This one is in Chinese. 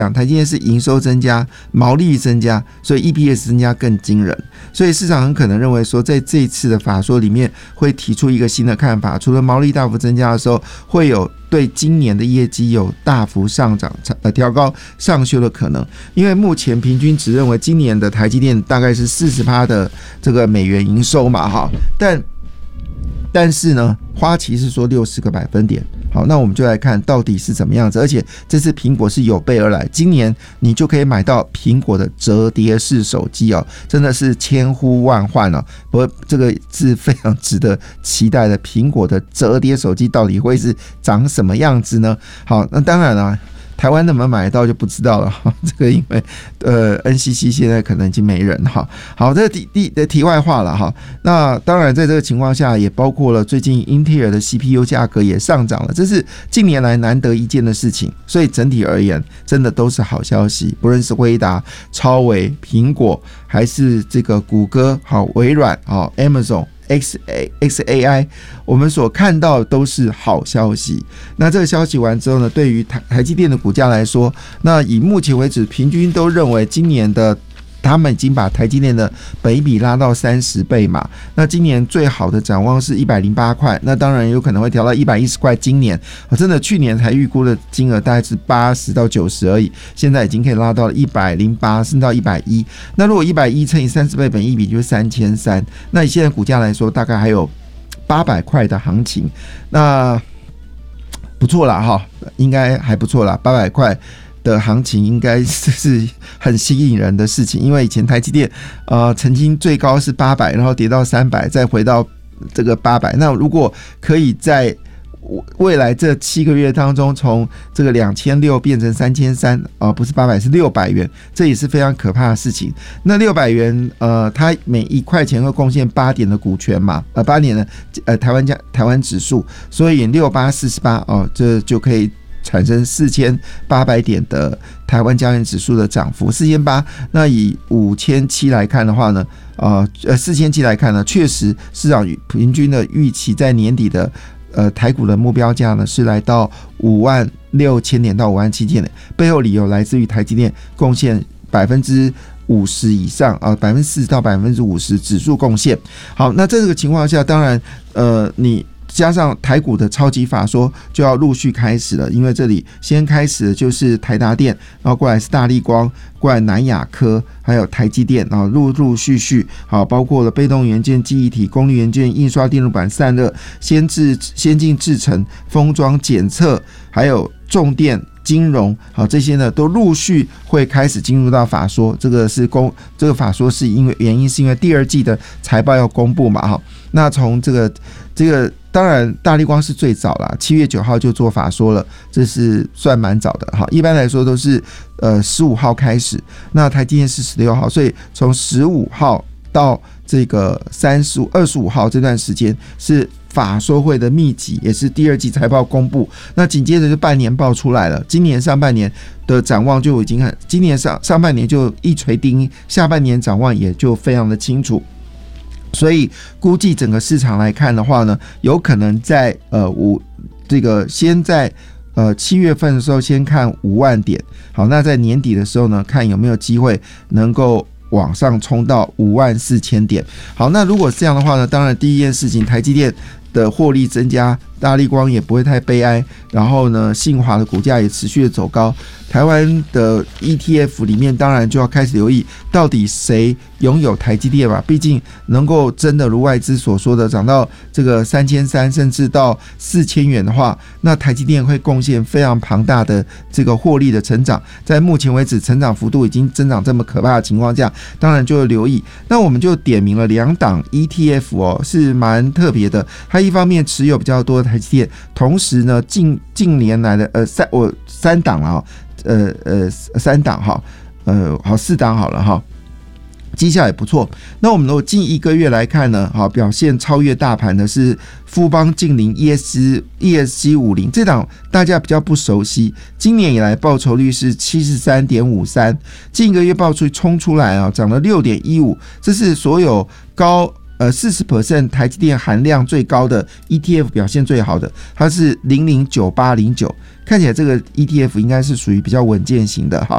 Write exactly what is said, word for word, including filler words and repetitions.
讲，台积电是营收增加，毛利增加，所以 E P S 增加更惊人。所以市场很可能认为说，在这一次的法说里面会提出一个新的看法，除了毛利大幅增加的时候，会有对今年的业绩有大幅上涨、呃调高上修的可能。因为目前平均只认为今年的台积电大概是 百分之四十 的这个美元营收嘛，哈，但但是呢，花旗是说六十个百分点。好，那我们就来看到底是怎么样子。而且这次苹果是有备而来，今年你就可以买到苹果的折叠式手机哦，真的是千呼万唤哦。不过这个是非常值得期待的，苹果的折叠手机到底会是长什么样子呢？好，那当然了。台湾能不能买得到就不知道了，这个因为呃 N C C 现在可能已经没人哈。好，这题题的题外话了哈。那当然在这个情况下，也包括了最近英特尔的 C P U 价格也上涨了，这是近年来难得一见的事情。所以整体而言，真的都是好消息。不论是辉达、超微、苹果，还是这个谷歌、好微软、好 Amazon。X A I 我们所看到的都是好消息。那这个消息完之后呢，对于台台积电的股价来说，那以目前为止平均都认为今年的他们已经把台积电的本益比拉到三十倍嘛，那今年最好的展望是一百零八块，那当然有可能会调到一百一十块。今年、哦、真的去年才预估的金额大概是八十到九十而已，现在已经可以拉到一百零八甚至到一百一。那如果一百一乘以三十倍本益比就是三千三百，那以现在股价来说大概还有八百块的行情，那不错啦哈，应该还不错啦，八百块的行情应该是很吸引人的事情。因为以前台积电呃曾经最高是八百，然后跌到三百，再回到这个八百。那如果可以在未来这七个月当中，从这个两千六变成三千三啊，不是八百是六百元，这也是非常可怕的事情。那六百元呃，它每一块钱会贡献八点的股权嘛，呃八点的呃台湾加台湾指数，所以六八四十八哦，这就可以产生四千八百点的台湾加权指数的涨幅，四千八。那以五千七来看的话呢，呃呃四千七来看呢，确实市场平均的预期在年底的呃台股的目标价呢是来到五万六千点到五万七千点，背后理由来自于台积电贡献百分之五十以上啊，百分之四十到百分之五十指数贡献。好，那在这个情况下，当然呃你。加上台股的超级法说就要陆续开始了，因为这里先开始的就是台达电，然后过来是大立光，过来南亚科，还有台积电，然后陆陆续续，好，包括了被动元件、记忆体、功率元件、印刷电路板、散热、先制先进制程、封装、检测，还有重电。金融好，这些呢都陆续会开始进入到法说，这个是公这个法说是因为原因是因为第二季的财报要公布嘛哈。那从这个这个当然大立光是最早啦，七月九号就做法说了，这是算蛮早的哈。一般来说都是呃十五号开始，那台积电是十六号，所以从十五号到这个三十五、二十五号这段时间是法说会的密集，也是第二季财报公布。那紧接着就半年报出来了，今年上半年的展望就已经很，今年上上半年就一锤定音，下半年展望也就非常的清楚。所以估计整个市场来看的话呢，有可能在呃五这个先在呃七月份的时候先看五万点，好，那在年底的时候呢，看有没有机会能够往上冲到五万四千点。好，那如果是这样的话呢，当然第一件事情，台积电的获利增加，大立光也不会太悲哀，然后呢，信华的股价也持续的走高。台湾的 E T F 里面当然就要开始留意到底谁拥有台积电吧，毕竟能够真的如外资所说的涨到这个三千三甚至到四千元的话，那台积电会贡献非常庞大的这个获利的成长，在目前为止成长幅度已经增长这么可怕的情况下，当然就要留意。那我们就点名了两档 E T F 哦，是蛮特别的，它一方面持有比较多的台积电，同时呢近近年来的呃三我三档了哈。呃呃，三档哈，呃，好四档好了哈，绩效也不错。那我们如果近一个月来看呢，好表现超越大盘的是富邦净零 E S E S G 五十，这档大家比较不熟悉，今年以来报酬率是 七十三点五三， 近一个月报出冲出来啊，涨了 六点一五， 这是所有高呃 百分之四十 台积电含量最高的 E T F 表现最好的，它是零零九八零九， 看起来这个 E T F 应该是属于比较稳健型的哈。